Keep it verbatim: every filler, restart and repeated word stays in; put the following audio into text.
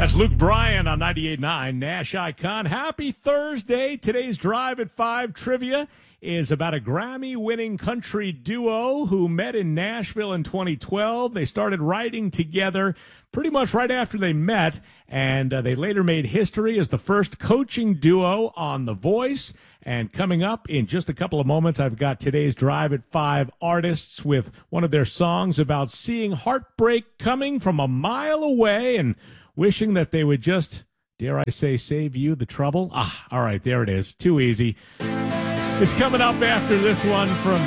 That's Luke Bryan on ninety-eight point nine Nash Icon. Happy Thursday. Today's Drive at five trivia is about a Grammy-winning country duo who met in Nashville in twenty twelve. They started writing together pretty much right after they met, and uh, they later made history as the first coaching duo on The Voice. And coming up in just a couple of moments, I've got today's Drive at five artists with one of their songs about seeing heartbreak coming from a mile away and wishing that they would just, dare I say, save you the trouble. Ah, all right, there it is. Too easy. It's coming up after this one from